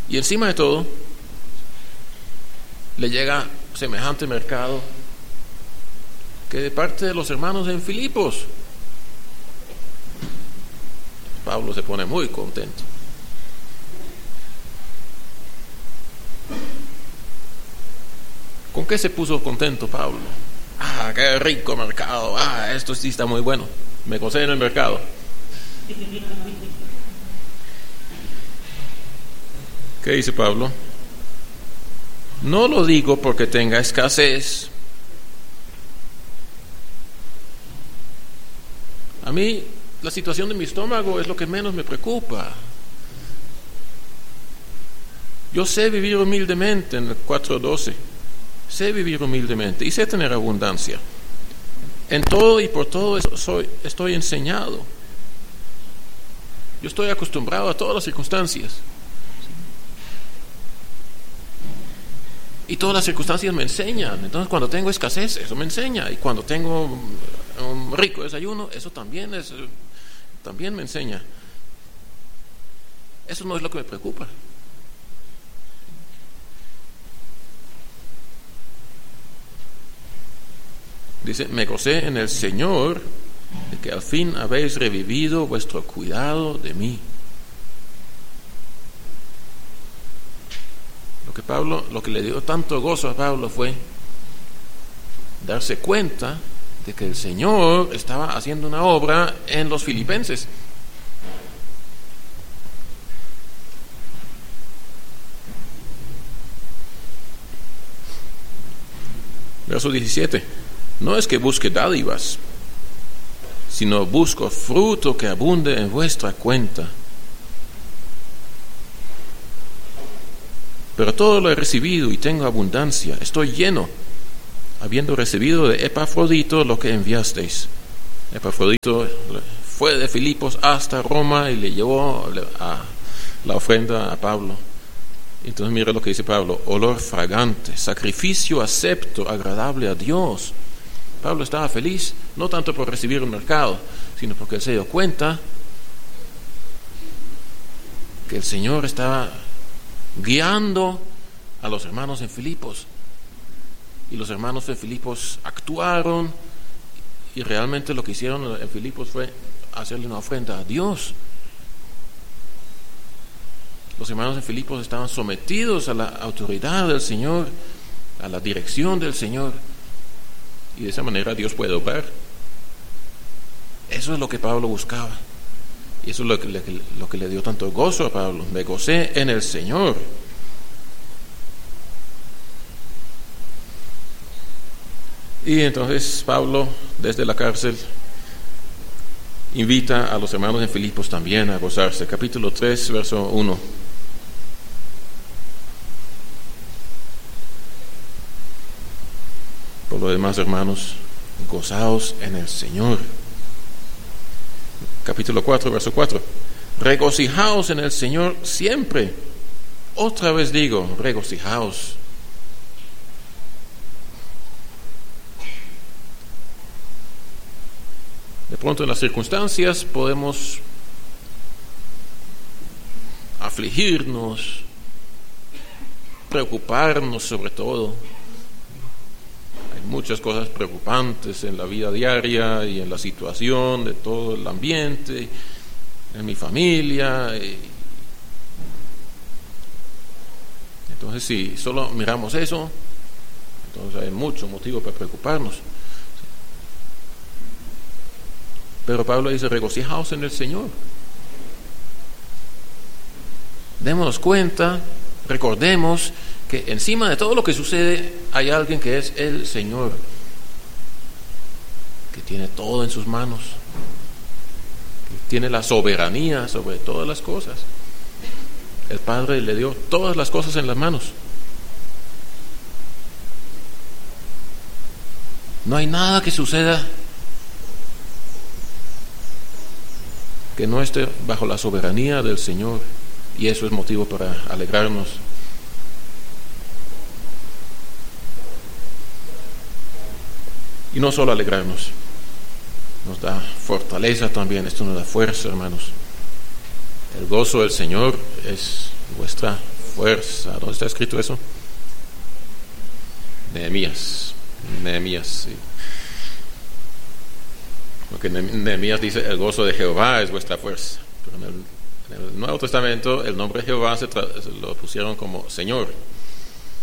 Y encima de todo, le llega semejante mercado que de parte de los hermanos en Filipos, Pablo se pone muy contento. ¿Con qué se puso contento Pablo? Qué rico mercado. Esto sí está muy bueno. Me gocé en el mercado. ¿Qué dice Pablo? No lo digo porque tenga escasez. A mí la situación de mi estómago es lo que menos me preocupa. Yo sé vivir humildemente en el 4:12. Sé vivir humildemente y sé tener abundancia. En todo y por todo estoy enseñado. Yo estoy acostumbrado a todas las circunstancias. Y todas las circunstancias me enseñan. Entonces cuando tengo escasez, eso me enseña. Y cuando tengo un rico desayuno, eso también me enseña. Eso no es lo que me preocupa. Dice, me gocé en el Señor de que al fin habéis revivido vuestro cuidado de mí. Lo que le dio tanto gozo a Pablo fue darse cuenta de que el Señor estaba haciendo una obra en los filipenses. Verso 17. No es que busque dádivas, sino busco fruto que abunde en vuestra cuenta. Pero todo lo he recibido y tengo abundancia, estoy lleno, habiendo recibido de Epafrodito lo que enviasteis. Epafrodito fue de Filipos hasta Roma y le llevó la ofrenda a Pablo. Entonces mira lo que dice Pablo: olor fragante, sacrificio acepto, agradable a Dios. Pablo estaba feliz, no tanto por recibir un mercado, sino porque él se dio cuenta que el Señor estaba guiando a los hermanos en Filipos. Y los hermanos en Filipos actuaron, y realmente lo que hicieron en Filipos fue hacerle una ofrenda a Dios. Los hermanos en Filipos estaban sometidos a la autoridad del Señor, a la dirección del Señor. Y de esa manera Dios puede obrar. Eso es lo que Pablo buscaba. Y eso es lo que le dio tanto gozo a Pablo. Me gocé en el Señor. Y entonces Pablo, desde la cárcel, invita a los hermanos en Filipos también a gozarse. Capítulo 3, verso 1. Por lo demás, hermanos, gozaos en el Señor. Capítulo 4, verso 4. Regocijaos en el Señor siempre. Otra vez digo, regocijaos. De pronto en las circunstancias podemos afligirnos, preocuparnos sobre todo. Hay muchas cosas preocupantes en la vida diaria y en la situación de todo el ambiente, en mi familia. Entonces, si solo miramos eso, entonces hay mucho motivo para preocuparnos. Pero Pablo dice, regocijaos en el Señor. Démonos cuenta, recordemos que encima de todo lo que sucede hay alguien que es el Señor, que tiene todo en sus manos, que tiene la soberanía sobre todas las cosas. El Padre le dio todas las cosas en las manos. No hay nada que suceda que no esté bajo la soberanía del Señor, y eso es motivo para alegrarnos. Y no solo alegrarnos, nos da fortaleza también. Esto nos da fuerza, hermanos. El gozo del Señor es vuestra fuerza. ¿Dónde está escrito eso? Nehemías, sí. Porque Nehemías dice, el gozo de Jehová es vuestra fuerza. Pero en el Nuevo Testamento el nombre Jehová lo pusieron como Señor.